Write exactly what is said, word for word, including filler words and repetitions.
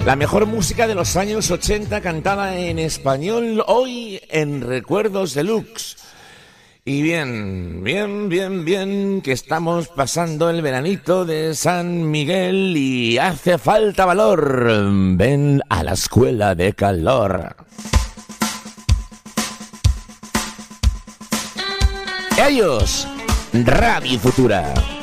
La mejor música de los años ochenta cantada en español hoy en Recuerdos Deluxe. Y bien, bien, bien, bien, que estamos pasando el veranito de San Miguel y hace falta valor. Ven a la escuela de calor. Ellos, Radio Futura.